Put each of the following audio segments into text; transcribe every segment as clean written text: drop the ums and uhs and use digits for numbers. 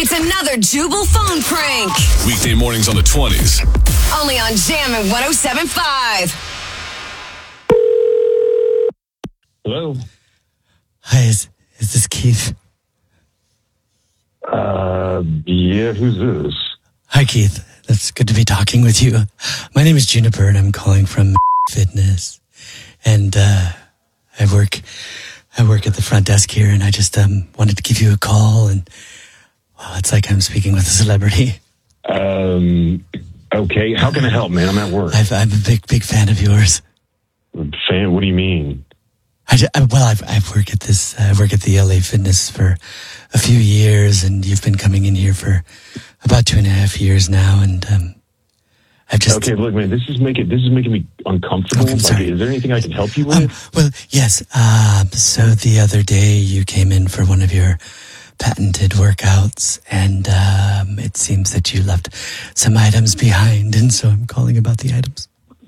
It's another Jubal phone prank. Weekday mornings on the 20s. Only on Jammin' 107.5. Hello. Hi, is this Keith? Yeah, who's this? Hi, Keith. It's good to be talking with you. My name is Juniper, and I'm calling from Fitness. And I work at the front desk here, and I just wanted to give you a call. And it's like I'm speaking with a celebrity. Okay. How can I help, man? I'm at work. I'm a big fan of yours. Fan? What do you mean? I work at the LA Fitness for a few years, and you've been coming in here for about 2.5 years now, and I've just... Okay, look, man, this is making me uncomfortable. Okay, I'm sorry. Is there anything I can help you with? Well, yes. So the other day you came in for one of your patented workouts, and it seems that you left some items behind, and so I'm calling about the items.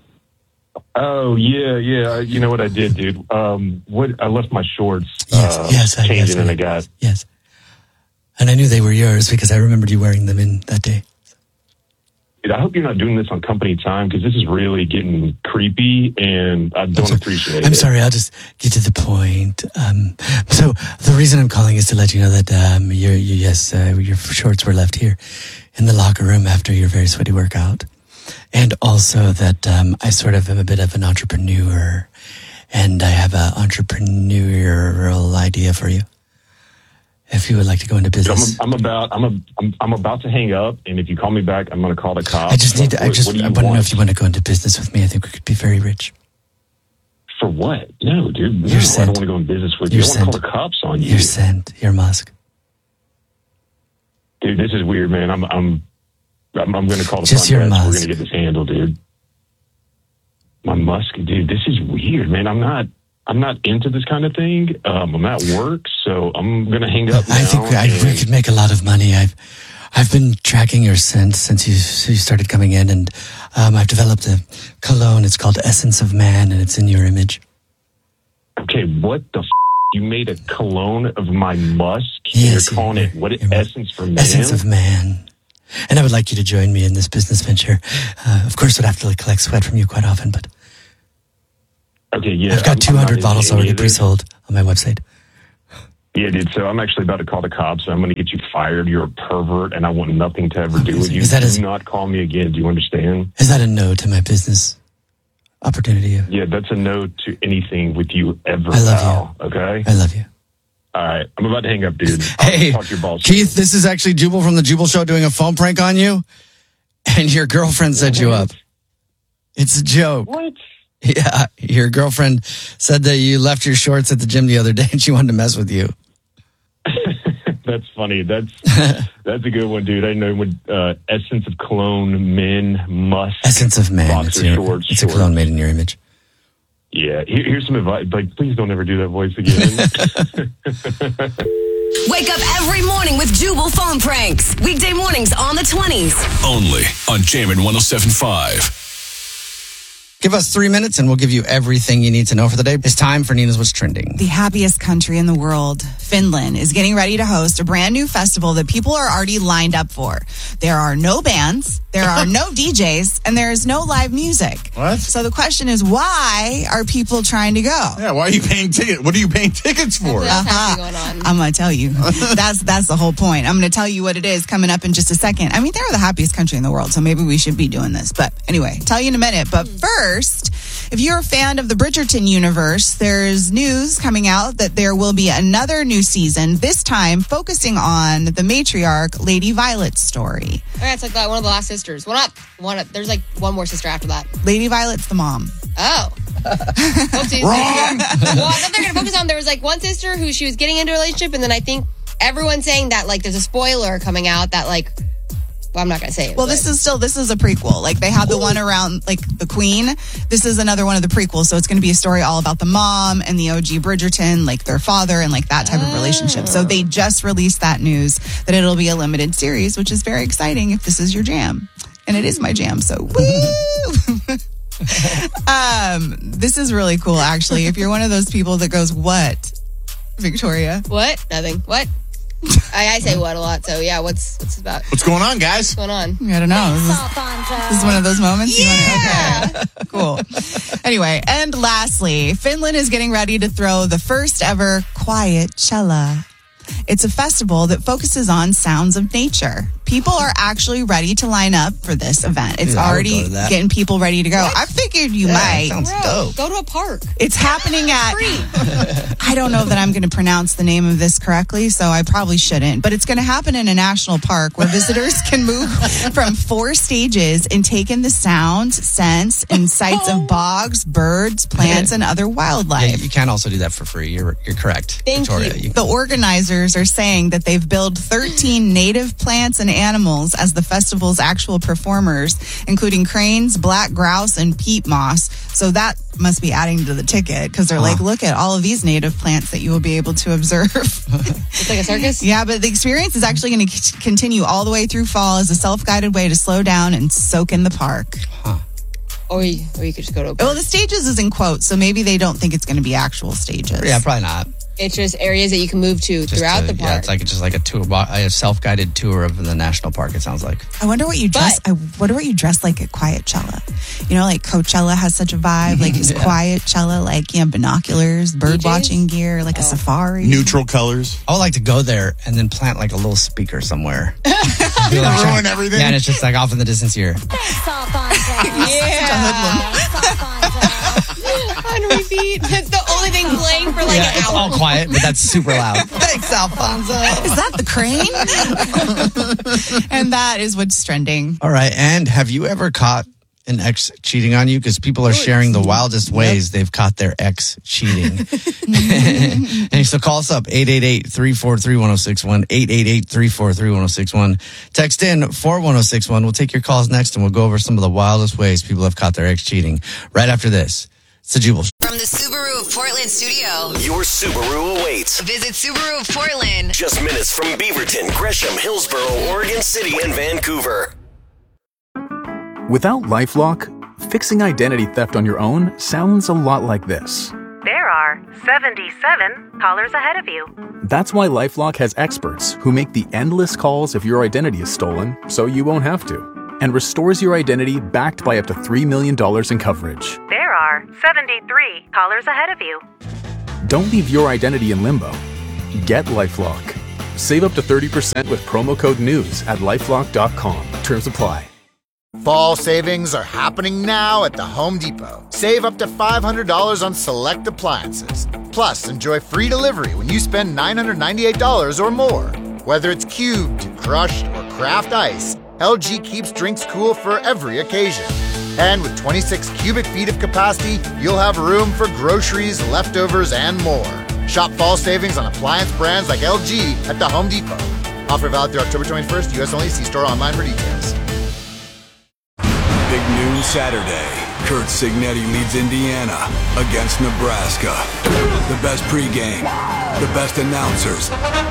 Oh, yeah. You know what I did, dude? I left my shorts. Yes, and I got... Yes. And I knew they were yours because I remembered you wearing them in that day. Dude, I hope you're not doing this on company time because this is really getting creepy and I don't appreciate it. I'm sorry, I'll just get to the point. So the reason I'm calling is to let you know that your shorts were left here in the locker room after your very sweaty workout. And also that I sort of am a bit of an entrepreneur and I have an entrepreneurial idea for you. If you would like to go into business, I'm about to hang up, and if you call me back, I'm going to call the cops. I want to know if you want to go into business with me. I think we could be very rich. For what? No, dude. You're I don't want to go in business with you. I want to call the cops on you. You're sent. You're Musk. Dude, this is weird, man. I'm going to call the Just front your desk. Musk. We're going to get this handled, dude. My Musk, dude. This is weird, man. I'm not into this kind of thing. I'm at work, so I'm going to hang up now. I think we could make a lot of money. I've been tracking your scent since you started coming in, and I've developed a cologne. It's called Essence of Man, and it's in your image. Okay, what the You made a cologne of my musk? Yes. You're calling it, what, Essence for Man? Essence of Man. And I would like you to join me in this business venture. Of course, I'd have to collect sweat from you quite often, but... Okay, yeah. I've got 200 bottles already pre-sold on my website. Yeah, dude, so I'm actually about to call the cops. I'm going to get you fired. You're a pervert, and I want nothing to ever do with you. Do not call me again. Do you understand? Is that a no to my business opportunity? Yeah, that's a no to anything with you ever, I love pal, okay? I love you. All right, I'm about to hang up, dude. Hey, talk to your boss. Keith, this is actually Jubal from the Jubal Show doing a phone prank on you, and your girlfriend set you up. It's a joke. What? Yeah, your girlfriend said that you left your shorts at the gym the other day, and she wanted to mess with you. That's funny. That's a good one, dude. I know when Essence of Cologne Men Musk. Essence of Man. Boxer shorts. It's a cologne made in your image. Yeah, here's some advice. Like, please don't ever do that voice again. Wake up every morning with Jubal phone pranks. Weekday mornings on the 20s. Only on Jammin' 107.5. Give us 3 minutes and we'll give you everything you need to know for the day. It's time for Nina's What's Trending. The happiest country in the world, Finland, is getting ready to host a brand new festival that people are already lined up for. There are no bands, there are no DJs, and there is no live music. What? So the question is, why are people trying to go? Yeah, why are you paying tickets? What are you paying tickets for? I'm going to tell you. That's the whole point. I'm going to tell you what it is coming up in just a second. I mean, they're the happiest country in the world, so maybe we should be doing this. But anyway, tell you in a minute. But first, if you're a fan of the Bridgerton universe, there's news coming out that there will be another new season, this time focusing on the matriarch, Lady Violet's story. Okay, it's like one of the last sisters. Well, not one. There's like one more sister after that. Lady Violet's the mom. Oh. Oopsies. Wrong! Well, I thought they were going to focus on, there was like one sister who she was getting into a relationship, and then I think everyone's saying that like there's a spoiler coming out that like, well, I'm not going to say it. Well, this is a prequel. Like, they had the one around, like, the Queen. This is another one of the prequels. So it's going to be a story all about the mom and the OG Bridgerton, like, their father and, like, that type of relationship. So they just released that news that it'll be a limited series, which is very exciting if this is your jam. And it is my jam, so woo! This is really cool, actually. If you're one of those people that goes, what, Victoria? What? Nothing. What? I say what a lot, so yeah, what's about? What's going on, guys? What's going on? I don't know. This is one of those moments. Okay. Cool. Anyway, and lastly, Finland is getting ready to throw the first ever Quietcella. It's a festival that focuses on sounds of nature. People are actually ready to line up for this event. It's already getting people ready to go. I figured you might. Sounds dope. Go to a park. It's happening at, I don't know that I'm going to pronounce the name of this correctly, so I probably shouldn't, but it's going to happen in a national park where visitors can move from 4 stages and take in the sounds, scents, and sights of bogs, birds, plants, and other wildlife. Yeah, you can also do that for free. You're correct, Thank Victoria. you. The organizers are saying that they've billed 13 native plants and animals as the festival's actual performers, including cranes, black grouse, and peat moss. So that must be adding to the ticket because they're like, look at all of these native plants that you will be able to observe. It's like a circus? Yeah, but the experience is actually going to continue all the way through fall as a self-guided way to slow down and soak in the park. Or you could just go to a park. Well, the stages is in quotes, so maybe they don't think it's going to be actual stages. Yeah, probably not. It's just areas that you can move to throughout the park. Yeah, it's like a tour, a self-guided tour of the national park. It sounds like. I wonder what you dress. I wonder what you dress like at Quietcella. You know, like Coachella has such a vibe. Like is Quietcella like binoculars, bird watching gear, like a safari, Neutral colors. I would like to go there and then plant like a little speaker somewhere. Ruin everything. Yeah, and it's just like off in the distance here. On repeat. That's the only thing playing for like an It's hour. all quiet, but that's super loud. Thanks, Alfonso. Is that the crane? And that is what's trending. All right, and have you ever caught an ex cheating on you? Because people are sharing the wildest ways they've caught their ex cheating. And so call us up, 888-343-1061, 888-343-1061. Text in 41061. We'll take your calls next, and we'll go over some of the wildest ways people have caught their ex cheating. Right after this, it's the Jubal Show. From the Subaru of Portland studio, Your Subaru awaits. visit Subaru of Portland. Just minutes from Beaverton, Gresham, Hillsborough, Oregon City, and Vancouver. Without LifeLock, fixing identity theft on your own sounds a lot like this. There are 77 callers ahead of you. That's why LifeLock has experts who make the endless calls if your identity is stolen, so you won't have to, and restores your identity backed by up to $3 million in coverage. There are 73 callers ahead of you. Don't leave your identity in limbo. Get LifeLock. Save up to 30% with promo code NEWS at LifeLock.com. Terms apply. Fall savings are happening now at the Home Depot. Save up to $500 on select appliances. Plus, enjoy free delivery when you spend $998 or more. Whether it's cubed, crushed, or craft ice, LG keeps drinks cool for every occasion. And with 26 cubic feet of capacity, you'll have room for groceries, leftovers, and more. Shop fall savings on appliance brands like LG at the Home Depot. Offer valid through October 21st, U.S. only. See store online for details. Big noon Saturday. Kurt Signetti leads Indiana against Nebraska. The best pregame, the best announcers.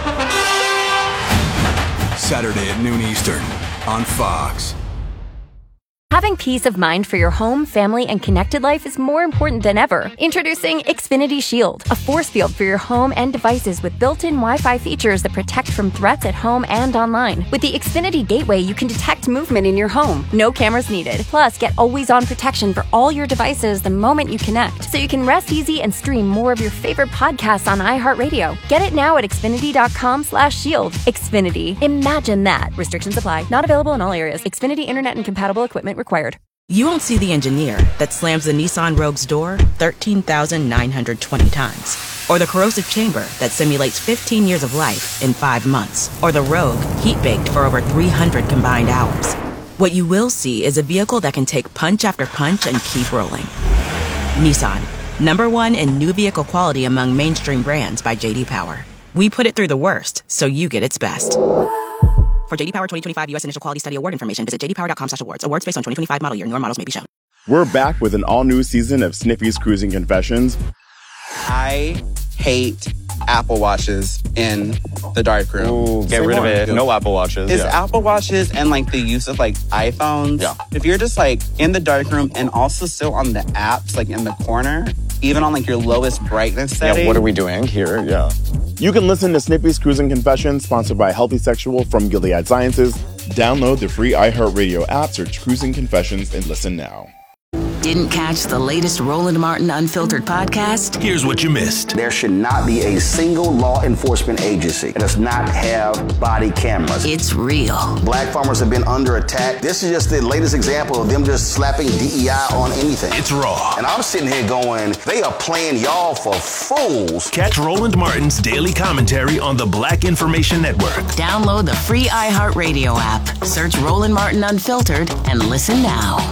Saturday at noon Eastern on Fox. Having peace of mind for your home, family, and connected life is more important than ever. Introducing Xfinity Shield, a force field for your home and devices with built-in Wi-Fi features that protect from threats at home and online. With the Xfinity Gateway, you can detect movement in your home. No cameras needed. Plus, get always-on protection for all your devices the moment you connect, so you can rest easy and stream more of your favorite podcasts on iHeartRadio. Get it now at Xfinity.com/shield. Xfinity. Imagine that. Restrictions apply. Not available in all areas. Xfinity Internet and compatible equipment required. You won't see the engineer that slams the Nissan Rogue's door 13,920 times. Or the corrosive chamber that simulates 15 years of life in 5 months. Or the Rogue heat-baked for over 300 combined hours. What you will see is a vehicle that can take punch after punch and keep rolling. Nissan, #1 in new vehicle quality among mainstream brands by J.D. Power. We put it through the worst, so you get its best. For J.D. Power 2025 U.S. Initial Quality Study Award information, visit jdpower.com/awards. Awards based on 2025 model year. Newer models may be shown. We're back with an all-new season of Sniffy's Cruising Confessions. I hate Apple Watches in the darkroom. Ooh, get rid of it. No Apple Watches. It's Apple Watches and like the use of like iPhones. Yeah. If you're just like in the darkroom and also still on the apps, like in the corner, even on like your lowest brightness setting. Yeah, what are we doing here? Yeah. You can listen to Snippy's Cruising Confessions, sponsored by Healthy Sexual from Gilead Sciences. Download the free iHeartRadio app, search Cruising Confessions, and listen now. Didn't catch the latest Roland Martin Unfiltered podcast? Here's what you missed. There should not be a single law enforcement agency that does not have body cameras. It's real. Black farmers have been under attack. This is just the latest example of them just slapping DEI on anything. It's raw. And I'm sitting here going, they are playing y'all for fools. Catch Roland Martin's daily commentary on the Black Information Network. Download the free iHeartRadio app. Search Roland Martin Unfiltered and listen now.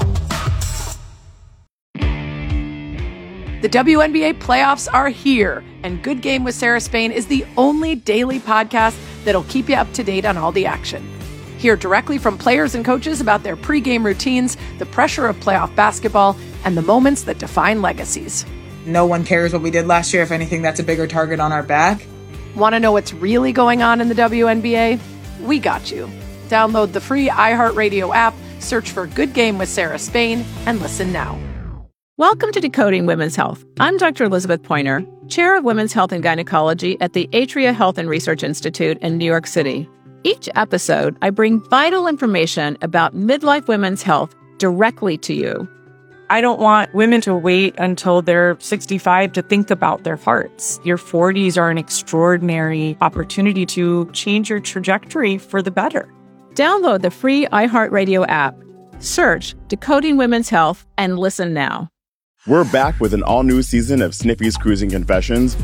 The WNBA playoffs are here, and Good Game with Sarah Spain is the only daily podcast that'll keep you up to date on all the action. Hear directly from players and coaches about their pregame routines, the pressure of playoff basketball, and the moments that define legacies. No one cares what we did last year. If anything, that's a bigger target on our back. Want to know what's really going on in the WNBA? We got you. Download the free iHeartRadio app, search for Good Game with Sarah Spain, and listen now. Welcome to Decoding Women's Health. I'm Dr. Elizabeth Pointer, Chair of Women's Health and Gynecology at the Atria Health and Research Institute in New York City. Each episode, I bring vital information about midlife women's health directly to you. I don't want women to wait until they're 65 to think about their hearts. Your 40s are an extraordinary opportunity to change your trajectory for the better. Download the free iHeartRadio app. Search Decoding Women's Health and listen now. We're back with an all-new season of Snippy's Cruising Confessions.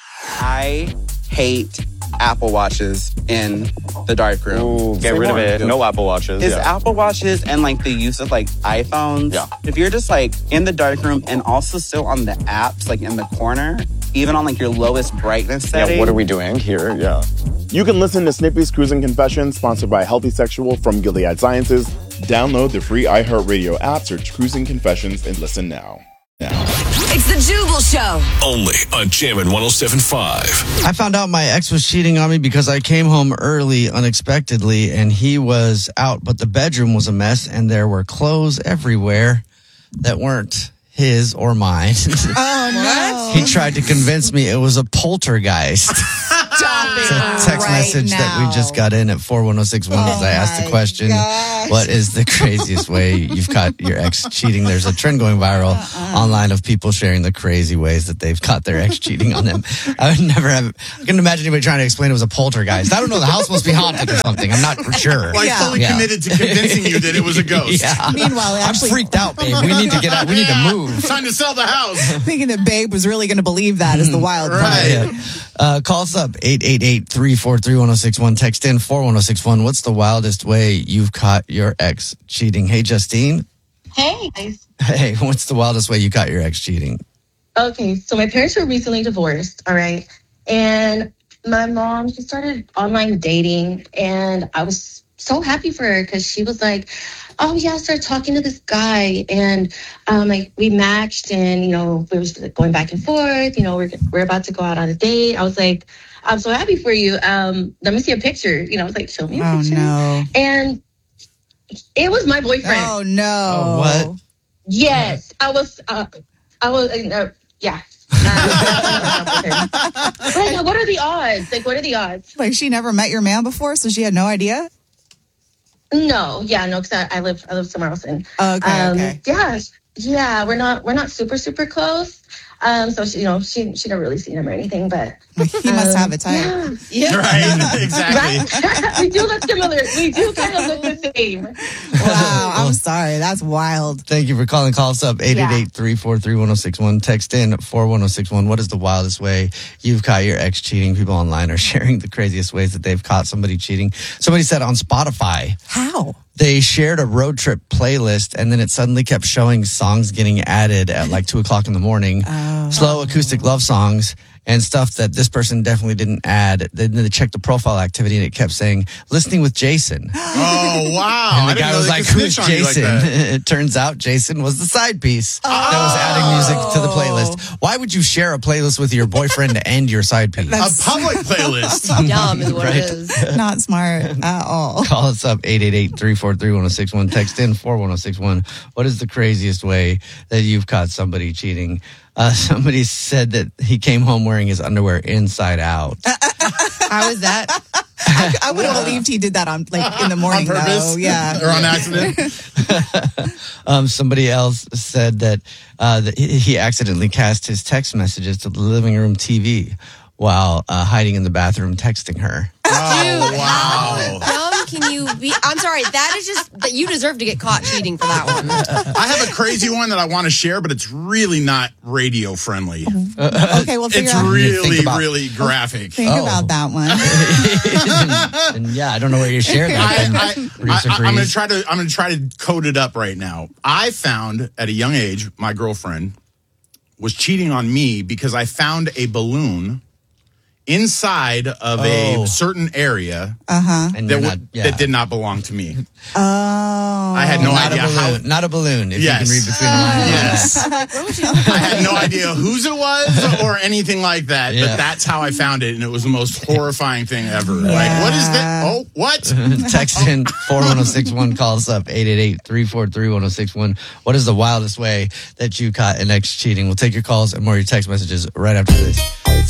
I hate Apple Watches in the darkroom. Ooh, get rid of it. No Apple Watches. Is Apple Watches and like the use of like iPhones. Yeah. If you're just like in the darkroom and also still on the apps, like in the corner, even on like your lowest brightness setting. Yeah, what are we doing here? Yeah. You can listen to Snippy's Cruising Confessions, sponsored by Healthy Sexual from Gilead Sciences. Download the free iHeartRadio app, search Cruising Confessions, and listen now. It's the Jubal Show. Only on Jammin' 107.5. I found out my ex was cheating on me because I came home early unexpectedly and he was out, but the bedroom was a mess and there were clothes everywhere that weren't his or mine. Oh, no. He tried to convince me it was a poltergeist. It's a text message that we just got in at 41061 as I asked the question, what is the craziest way you've caught your ex cheating? There's a trend going viral online of people sharing the crazy ways that they've caught their ex cheating on them. I couldn't imagine anybody trying to explain it was a poltergeist. I don't know, the house must be haunted or something. I'm not for sure. Well, I fully committed to convincing you that it was a ghost. Yeah. Meanwhile, actually, I'm freaked out, babe. We need to get out. We need to move. Time to sell the house. Thinking that Babe was really going to believe that is the wild part. Right. Call us up, 888-343-1061. Text in 41061. What's the wildest way you've caught your ex cheating? Hey, Justine. Hey, guys. Hey, what's the wildest way you caught your ex cheating? Okay, so my parents were recently divorced, all right? And my mom, she started online dating, and I was so happy for her because she was like, oh, yeah, I started talking to this guy, and like we matched, and, you know, we were going back and forth, you know, we're about to go out on a date. I was like, I'm so happy for you. Let me see a picture. You know, I was like, show me a picture. No. And it was my boyfriend. Oh, no. Oh, what? Yes, I was, yeah. Like, what are the odds? Like, what are the odds? Like, she never met your man before, so she had no idea? No, because I live somewhere else. And okay. Yeah, we're not super close. So she never really seen him or anything, but he must have a type. Yeah. Right, exactly. Right? We do look similar. We do kind of look the same. Wow, I'm sorry. That's wild. Thank you for calling. Call us up, 888-343-1061. Text in 41061. What is the wildest way you've caught your ex cheating? People online are sharing the craziest ways that they've caught somebody cheating. Somebody said on Spotify. How? They shared a road trip playlist and then it suddenly kept showing songs getting added at like 2 o'clock in the morning. Slow acoustic love songs and stuff that this person definitely didn't add. Then they checked the profile activity and it kept saying, listening with Jason. Oh, wow. And the guy was like, who's Jason? Jason. that. It turns out Jason was the side piece that was adding music to the playlist. Why would you share a playlist with your boyfriend and your side piece? A public playlist. Dumb is what Right. it is. Not smart at all. Call us up 888-343-1061. Text in 41061. What is the craziest way that you've caught somebody cheating? Somebody said that he came home wearing his underwear inside out. How is that? I would have believed he did that in the morning, On purpose? though. Yeah. Or on accident? Somebody else said that, that he accidentally cast his text messages to the living room TV while hiding in the bathroom texting her. Oh, wow. How dumb can you be? I'm sorry. That is just that you deserve to get caught cheating for that one. I have a crazy one that I want to share, but it's really not radio friendly. Okay, well, figure It's out. really graphic. Think about that one. And yeah, I don't know where you shared that. I'm gonna try to code it up right now. I found at a young age, my girlfriend was cheating on me because I found a balloon inside of a certain area that did not belong to me. Oh. I had no idea how. Not a balloon, if you can read between the lines. Yes. I had no idea whose it was or anything like that, but that's how I found it, and it was the most horrifying thing ever. Like, what is that? Oh, what? Text in 41061. Call us up 888-343-1061. What is the wildest way that you caught an ex cheating? We'll take your calls and more of your text messages right after this.